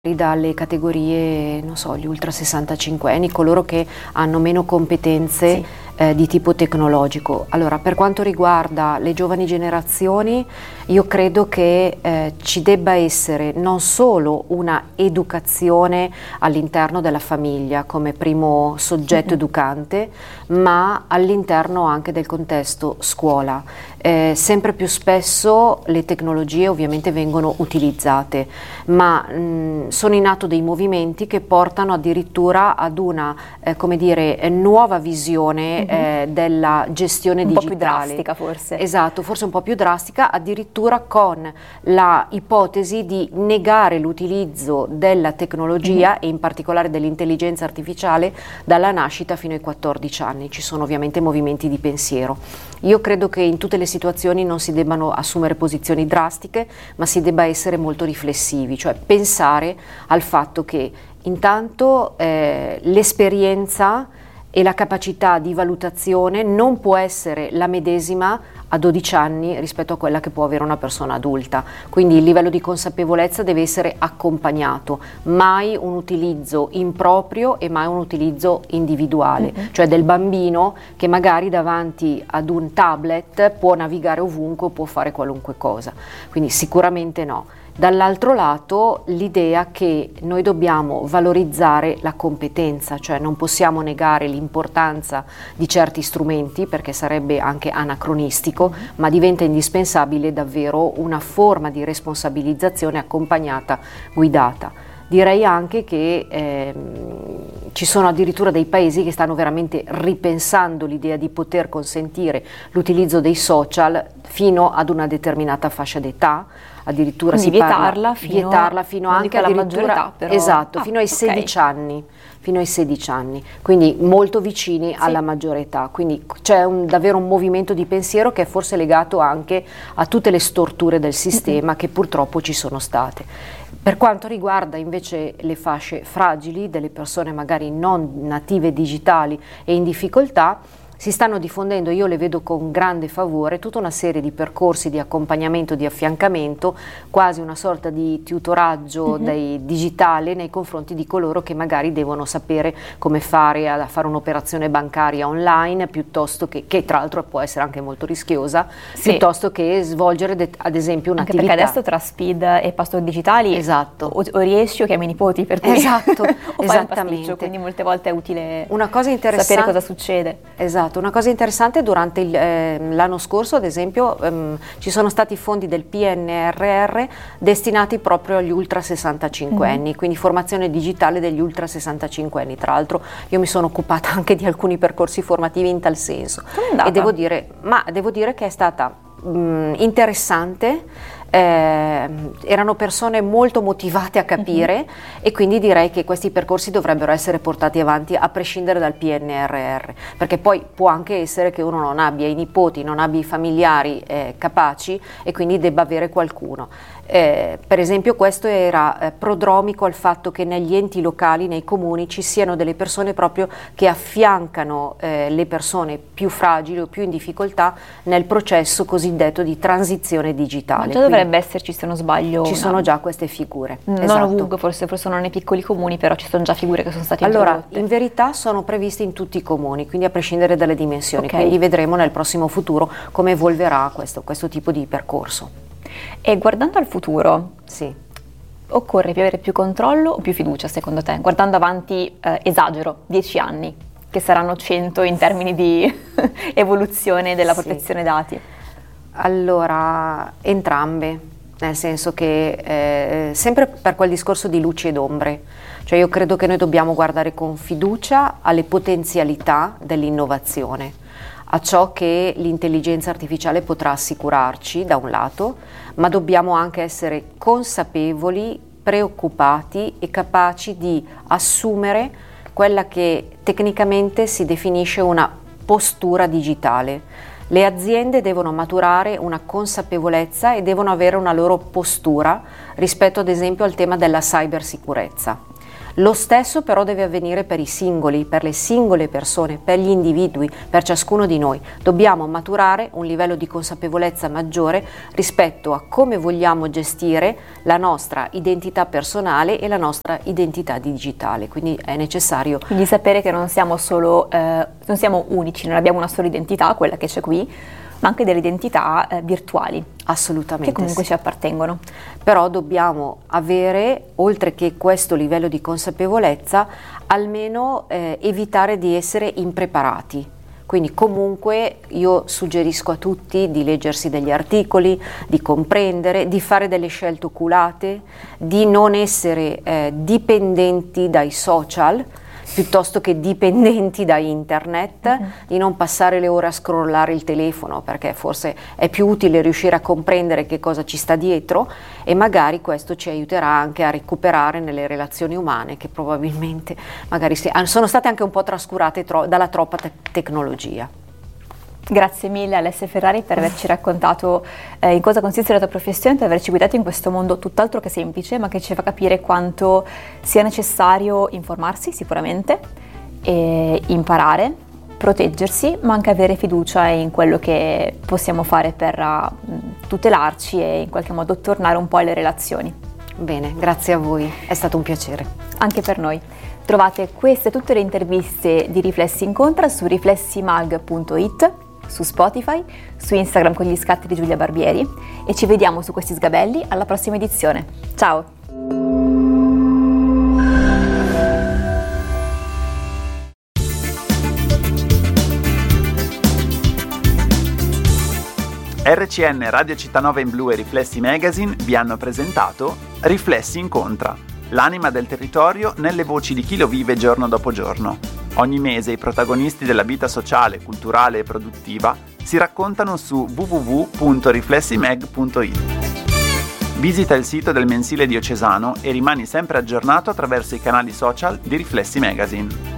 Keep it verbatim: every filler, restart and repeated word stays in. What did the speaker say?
dalle categorie, non so, gli ultra sessantacinque anni, coloro che hanno meno competenze Sì. eh, di tipo tecnologico. Allora, per quanto riguarda le giovani generazioni, io credo che eh, ci debba essere non solo una educazione all'interno della famiglia come primo soggetto Mm-hmm. educante, ma all'interno anche del contesto scuola. Eh, sempre più spesso le tecnologie ovviamente vengono utilizzate, ma mh, sono in atto dei movimenti che portano addirittura ad una, eh, come dire, eh, nuova visione eh, della gestione Un digitale. po' più drastica forse. Esatto, forse un po' più drastica, addirittura con la ipotesi di negare l'utilizzo della tecnologia e in particolare dell'intelligenza artificiale dalla nascita fino ai quattordici anni. Ci sono ovviamente movimenti di pensiero. Io credo che in tutte le situazioni non si debbano assumere posizioni drastiche, ma si debba essere molto riflessivi, cioè pensare al fatto che intanto eh, l'esperienza e la capacità di valutazione non può essere la medesima a dodici anni rispetto a quella che può avere una persona adulta, quindi il livello di consapevolezza deve essere accompagnato, mai un utilizzo improprio e mai un utilizzo individuale, mm-hmm. cioè del bambino che magari davanti ad un tablet può navigare ovunque o può fare qualunque cosa, quindi sicuramente no. Dall'altro lato l'idea che noi dobbiamo valorizzare la competenza, cioè non possiamo negare l'importanza di certi strumenti perché sarebbe anche anacronistico, ma diventa indispensabile davvero una forma di responsabilizzazione accompagnata, guidata. Direi anche che ehm, ci sono addirittura dei paesi che stanno veramente ripensando l'idea di poter consentire l'utilizzo dei social fino ad una determinata fascia d'età, addirittura Quindi si vietarla parla fino, vietarla fino non anche dico alla addirittura maggiore età, però. esatto, Ah, fino ai ok. sedici anni, fino ai sedici anni, quindi molto vicini Sì. alla maggiore età, quindi c'è un, davvero un movimento di pensiero che è forse legato anche a tutte le storture del sistema che purtroppo ci sono state. Per quanto riguarda invece le fasce fragili, delle persone magari non native digitali e in difficoltà, si stanno diffondendo, io le vedo con grande favore, tutta una serie di percorsi di accompagnamento, di affiancamento, quasi una sorta di tutoraggio Mm-hmm. dei digitale nei confronti di coloro che magari devono sapere come fare a fare un'operazione bancaria online, piuttosto che, che tra l'altro può essere anche molto rischiosa, Sì. piuttosto che svolgere de- ad esempio Anche un'attività. perché adesso tra Speed e password digitali Esatto. o, o riesci o chiami i nipoti per cui Esatto, o fai un esattamente. pasticcio, quindi molte volte è utile Una cosa interessante, sapere cosa succede. Esatto, una cosa interessante durante il, eh, l'anno scorso ad esempio ehm, ci sono stati fondi del P N R R destinati proprio agli ultra sessantacinque Mm-hmm. anni, quindi formazione digitale degli ultra sessantacinque anni. Tra l'altro io mi sono occupata anche di alcuni percorsi formativi in tal senso. Com'è andata? E devo dire, ma devo dire che è stata mh, interessante. Eh, erano persone molto motivate a capire mm-hmm. e quindi direi che questi percorsi dovrebbero essere portati avanti a prescindere dal P N R R, perché poi può anche essere che uno non abbia i nipoti, non abbia i familiari eh, capaci e quindi debba avere qualcuno. Eh, per esempio questo era eh, prodromico al fatto che negli enti locali, nei comuni ci siano delle persone proprio che affiancano eh, le persone più fragili o più in difficoltà nel processo cosiddetto di transizione digitale. Ma già dovrebbe esserci, se non sbaglio. Ci una... sono già queste figure. Non esatto. ovunque, forse, forse non nei piccoli comuni, però ci sono già figure che sono state allora, introdotte. in verità sono previste in tutti i comuni, quindi a prescindere dalle dimensioni, Okay. quindi vedremo nel prossimo futuro come evolverà questo, questo tipo di percorso. E guardando al futuro, Sì. occorre più avere più controllo o più fiducia secondo te? Guardando avanti, eh, esagero, dieci anni, che saranno cento in termini di evoluzione della Sì. protezione dati. Allora, entrambe, nel senso che eh, sempre per quel discorso di luci ed ombre, cioè io credo che noi dobbiamo guardare con fiducia alle potenzialità dell'innovazione, a ciò che l'intelligenza artificiale potrà assicurarci da un lato, ma dobbiamo anche essere consapevoli, preoccupati e capaci di assumere quella che tecnicamente si definisce una postura digitale. Le aziende devono maturare una consapevolezza e devono avere una loro postura rispetto ad esempio al tema della cybersicurezza. Lo stesso però deve avvenire per i singoli, per le singole persone, per gli individui, per ciascuno di noi. Dobbiamo maturare un livello di consapevolezza maggiore rispetto a come vogliamo gestire la nostra identità personale e la nostra identità digitale, quindi è necessario. Quindi sapere che non siamo solo, eh, non siamo unici, non abbiamo una sola identità, quella che c'è qui, ma anche delle identità eh, virtuali. Assolutamente. Che comunque sì. ci appartengono. Però dobbiamo avere, oltre che questo livello di consapevolezza, almeno eh, evitare di essere impreparati. Quindi comunque io suggerisco a tutti di leggersi degli articoli, di comprendere, di fare delle scelte oculate, di non essere eh, dipendenti dai social, piuttosto che dipendenti da internet, mm-hmm. di non passare le ore a scrollare il telefono, perché forse è più utile riuscire a comprendere che cosa ci sta dietro, e magari questo ci aiuterà anche a recuperare nelle relazioni umane che probabilmente magari si, sono state anche un po' trascurate tro- dalla troppa te- tecnologia. Grazie mille Alessia Ferrari per averci raccontato eh, in cosa consiste la tua professione, per averci guidato in questo mondo tutt'altro che semplice, ma che ci fa capire quanto sia necessario informarsi sicuramente, e imparare, proteggersi, ma anche avere fiducia in quello che possiamo fare per uh, tutelarci e in qualche modo tornare un po' alle relazioni. Bene, grazie a voi, è stato un piacere. Anche per noi. Trovate queste e tutte le interviste di Riflessi Incontra su riflessimag punto it, su Spotify, su Instagram con gli scatti di Giulia Barbieri, e ci vediamo su questi sgabelli alla prossima edizione. Ciao! R C N, Radio Città Nova in Blu e Riflessi Magazine vi hanno presentato Riflessi Incontra, l'anima del territorio nelle voci di chi lo vive giorno dopo giorno. Ogni mese i protagonisti della vita sociale, culturale e produttiva si raccontano su w w w punto riflessimag punto it. Visita il sito del mensile diocesano e rimani sempre aggiornato attraverso i canali social di Riflessi Magazine.